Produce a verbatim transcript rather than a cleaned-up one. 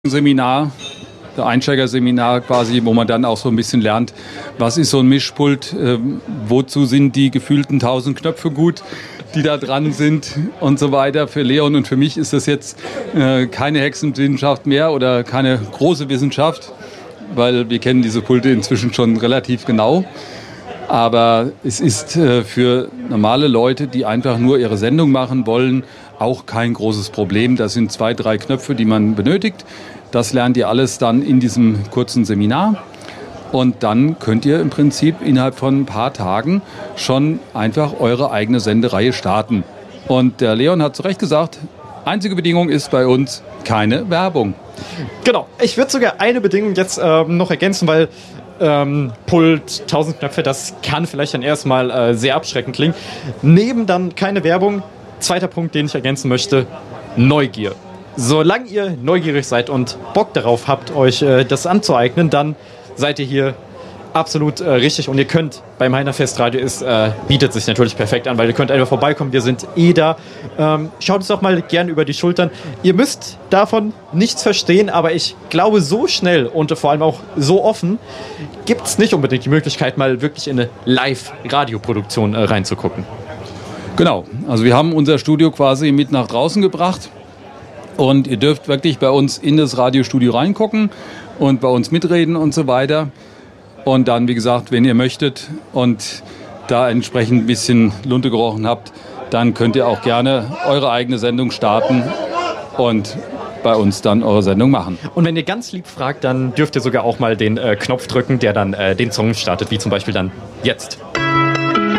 Seminar, der Einsteigerseminar quasi, wo man dann auch so ein bisschen lernt, was ist so ein Mischpult, äh, wozu sind die gefühlten tausend Knöpfe gut, die da dran sind und so weiter. Für Leon und für mich ist das jetzt äh, keine Hexenwissenschaft mehr oder keine große Wissenschaft, weil wir kennen diese Pulte inzwischen schon relativ genau. Aber es ist äh, für normale Leute, die einfach nur ihre Sendung machen wollen, auch kein großes Problem. Das sind zwei, drei Knöpfe, die man benötigt. Das lernt ihr alles dann in diesem kurzen Seminar. Und dann könnt ihr im Prinzip innerhalb von ein paar Tagen schon einfach eure eigene Sendereihe starten. Und der Leon hat zu Recht gesagt, einzige Bedingung ist bei uns keine Werbung. Genau. Ich würde sogar eine Bedingung jetzt ähm, noch ergänzen, weil ähm, Pult, tausend Knöpfe, das kann vielleicht dann erstmal äh, sehr abschreckend klingen. Neben dann keine Werbung. Zweiter Punkt, den ich ergänzen möchte, Neugier. Solange ihr neugierig seid und Bock darauf habt, euch äh, das anzueignen, dann seid ihr hier absolut äh, richtig. Und ihr könnt beim Heiner Festradio, ist, äh, bietet sich natürlich perfekt an, weil ihr könnt einfach vorbeikommen, wir sind eh da. Ähm, schaut uns doch mal gern über die Schultern. Ihr müsst davon nichts verstehen, aber ich glaube, so schnell und vor allem auch so offen gibt es nicht unbedingt die Möglichkeit, mal wirklich in eine Live-Radioproduktion äh, reinzugucken. Genau, also wir haben unser Studio quasi mit nach draußen gebracht und ihr dürft wirklich bei uns in das Radiostudio reingucken und bei uns mitreden und so weiter. Und dann, wie gesagt, wenn ihr möchtet und da entsprechend ein bisschen Lunte gerochen habt, dann könnt ihr auch gerne eure eigene Sendung starten und bei uns dann eure Sendung machen. Und wenn ihr ganz lieb fragt, dann dürft ihr sogar auch mal den äh, Knopf drücken, der dann äh, den Song startet, wie zum Beispiel dann jetzt.